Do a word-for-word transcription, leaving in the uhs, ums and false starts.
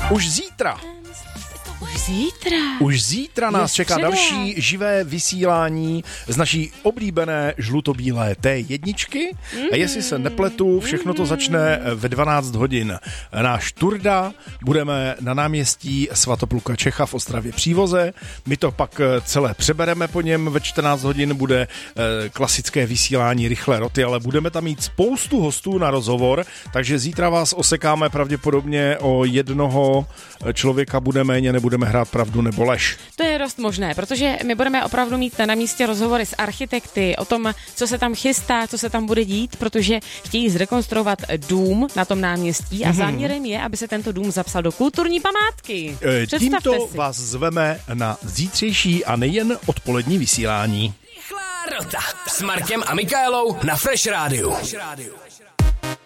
Už zítra. Už zítra. Už zítra nás čeká středa. další živé vysílání z naší oblíbené žlutobílé té jedničky. A jestli se nepletu, všechno to začne ve dvanáct hodin. Náš Turda, budeme na náměstí Svatopluka Čecha v Ostravě Přívoze. My to pak celé přebereme po něm, ve čtrnáct hodin bude klasické vysílání Rychlé roty, ale budeme tam mít spoustu hostů na rozhovor, takže zítra vás osekáme pravděpodobně o jednoho člověka, bude méně, nebudeme hrát pravdu nebo lež. To je dost možné, protože my budeme opravdu mít na místě rozhovory s architekty o tom, co se tam chystá, co se tam bude dít, protože chtějí zrekonstruovat dům na tom náměstí a záměrem je, aby se tento dům zapsal do kulturní památky. E, tímto si. Vás zveme na zítřejší a nejen odpolední vysílání. Rychlá rota s Markem a Michaelou na Fresh Rádiu.